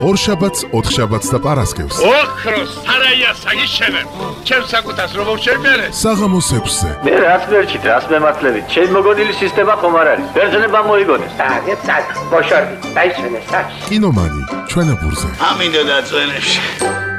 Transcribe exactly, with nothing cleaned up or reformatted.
ორშაბათს, ოთხშაბათს და პარასკევს. ოქროს, სარაიას აგიშენებ. ჩემს საკუთას რომ მოვშერბერე. საღამოს ექვსზე. მე რას ვერჩით, რას მემართლებით? ჩემი მოგონილი სისტემა ხომ არ არის. ბერძნება მოიგონეს. აგეთ სად, მოშორდი, დაისვენე სად. კინომანი, ჩვენებურზე. ამინდო და წვენებში.